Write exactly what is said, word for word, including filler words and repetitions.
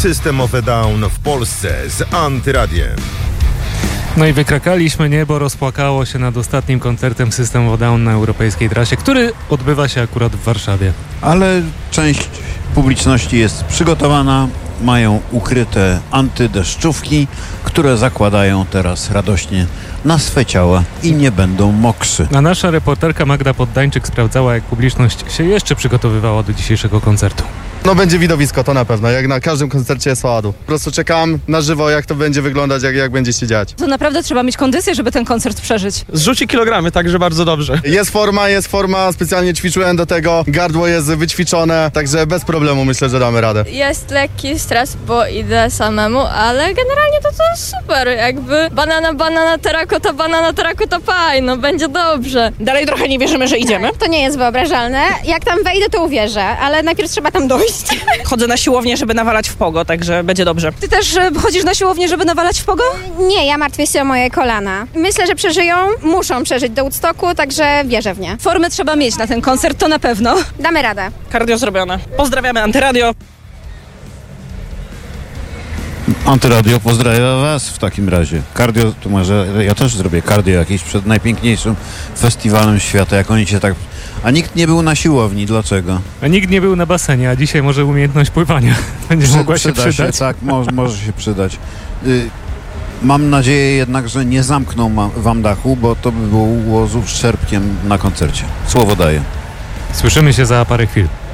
System of a Down w Polsce z Antyradiem. No i wykrakaliśmy niebo, rozpłakało się nad ostatnim koncertem System of a Down na europejskiej trasie, który odbywa się akurat w Warszawie. Ale część publiczności jest przygotowana, mają ukryte antydeszczówki, które zakładają teraz radośnie na swe ciała i nie będą mokrzy. A nasza reporterka Magda Poddańczyk sprawdzała, jak publiczność się jeszcze przygotowywała do dzisiejszego koncertu. No będzie widowisko, to na pewno, jak na każdym koncercie jest ładu. Po prostu czekam na żywo, jak to będzie wyglądać, jak, jak będzie się dziać. To naprawdę trzeba mieć kondycję, żeby ten koncert przeżyć. Zrzuci kilogramy, także bardzo dobrze. Jest forma, jest forma, specjalnie ćwiczyłem do tego, gardło jest wyćwiczone, także bez problemu myślę, że damy radę. Jest lekki stres, bo idę samemu, ale generalnie to to jest super, jakby banana, banana, terakota, banana, terakota, paj, no będzie dobrze. Dalej trochę nie wierzymy, że idziemy. To nie jest wyobrażalne. Jak tam wejdę, to uwierzę, ale najpierw trzeba tam dojść. Chodzę na siłownię, żeby nawalać w pogo, także będzie dobrze. Ty też e, chodzisz na siłownię, żeby nawalać w pogo? Nie, ja martwię się o moje kolana. Myślę, że przeżyją, muszą przeżyć do Woodstocku, także wierzę w nie. Formę trzeba mieć na ten koncert, to na pewno. Damy radę. Kardio zrobione. Pozdrawiamy Antyradio. Antyradio pozdrawia was w takim razie. Kardio, to może ja też zrobię kardio jakieś przed najpiękniejszym festiwalem świata, jak oni się tak... A nikt nie był na siłowni, dlaczego? A nikt nie był na basenie, a dzisiaj może umiejętność pływania będzie Przy, mogła się przyda przydać. Się, tak, może, może się przydać. Y, mam nadzieję jednak, że nie zamkną ma, wam dachu, bo to by było zów szczerpkiem na koncercie. Słowo daję. Słyszymy się za parę chwil.